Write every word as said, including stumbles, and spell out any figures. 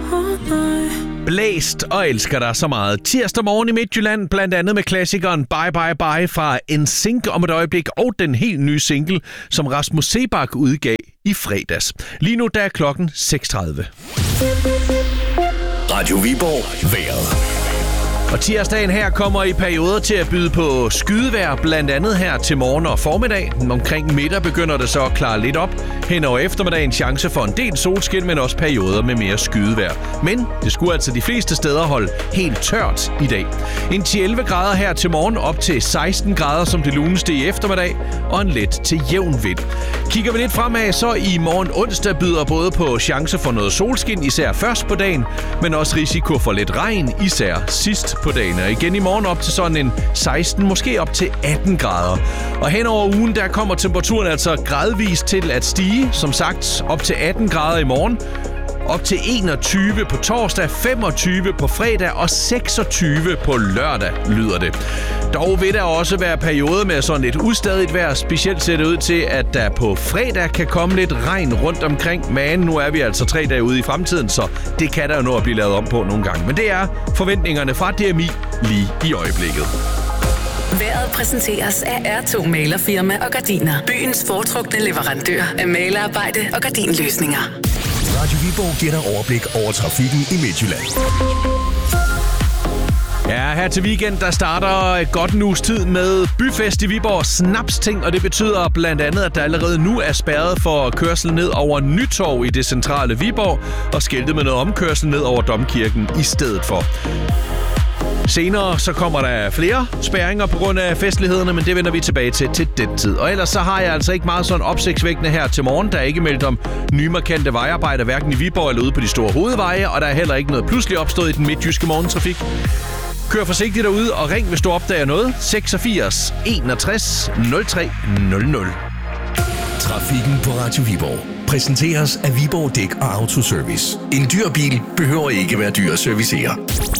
Blæst og elsker dig så meget. Tirsdag morgen i Midtjylland, blandt andet med klassikeren Bye Bye Bye fra N Sync om et øjeblik, og den helt nye single, som Rasmus Seebach udgav i fredags. Lige nu der er klokken seks tredive. Radio Viborg vejret. Og tirsdagen her kommer i perioder til at byde på skydevejr, blandt andet her til morgen og formiddag. Omkring middag begynder det så at klare lidt op. Hen over eftermiddagen chance for en del solskin, men også perioder med mere skydevejr. Men det skulle altså de fleste steder holde helt tørt i dag. En ti til elleve grader her til morgen, op til seksten grader som det luneste i eftermiddag, og en let til jævn vind. Kigger vi lidt fremad, så i morgen onsdag byder både på chance for noget solskin, især først på dagen, men også risiko for lidt regn, især sidst på dagen. Og igen i morgen op til sådan en seksten, måske op til atten grader. Og hen over ugen, der kommer temperaturen altså gradvist til at stige. Som sagt, op til atten grader i morgen. Op til enogtyve på torsdag, femogtyve på fredag og seksogtyve på lørdag, lyder det. Dog vil der også være perioder med sådan lidt ustadigt vejr. Specielt ser det ud til, at der på fredag kan komme lidt regn rundt omkring. Men nu er vi altså tre dage ude i fremtiden, så det kan der jo nå at blive lavet om på nogle gange. Men det er forventningerne fra D M I lige i øjeblikket. Vejret præsenteres af R to Malerfirma og Gardiner. Byens foretrukne leverandør af malerarbejde og gardinløsninger. Radio Viborg giver dig overblik over trafikken i Midtjylland. Ja, her til weekend, der starter godt en uges tid med byfest i Viborg Snapsting, og det betyder blandt andet, at der allerede nu er spærret for kørsel ned over Nytorv i det centrale Viborg, og skiltet med noget omkørsel ned over Domkirken i stedet for. Senere så kommer der flere spærringer på grund af festlighederne, men det vender vi tilbage til til den tid. Og ellers så har jeg altså ikke meget sådan opsigtsvækkende her til morgen. Der er ikke meldt om nye markante vejarbejder, hverken i Viborg eller ude på de store hovedveje, og der er heller ikke noget pludselig opstået i den midtjyske morgentrafik. Kør forsigtigt derude og ring, hvis du opdager noget. seksogfirs enogtres nul tre nul nul. Trafikken på Radio Viborg præsenteres af Viborg Dæk og Autoservice. En dyr bil behøver ikke være dyr at servicere.